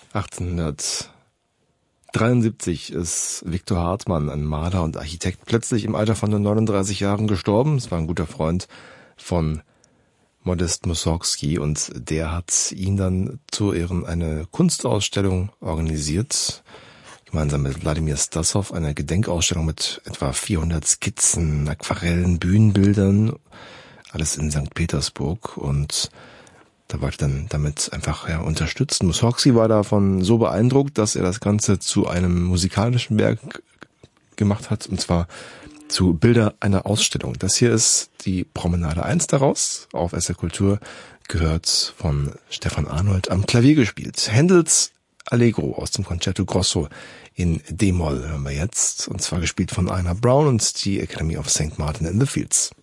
1873 ist Viktor Hartmann, ein Maler und Architekt, plötzlich im Alter von nur 39 Jahren gestorben. Es war ein guter Freund von Modest Mussorgsky und der hat ihn dann zu Ehren eine Kunstausstellung organisiert, gemeinsam mit Wladimir Stassow, eine Gedenkausstellung mit etwa 400 Skizzen, Aquarellen, Bühnenbildern, alles in St. Petersburg, und da wollte dann damit einfach unterstützen. Mussorgsky war davon so beeindruckt, dass er das Ganze zu einem musikalischen Werk gemacht hat, und zwar zu Bilder einer Ausstellung. Das hier ist die Promenade 1 daraus, auf SR Kultur, gehört von Stefan Arnold, am Klavier gespielt. Händels Allegro aus dem Concerto Grosso in D-Moll hören wir jetzt, und zwar gespielt von Ina Brown und die Academy of St. Martin in the Fields.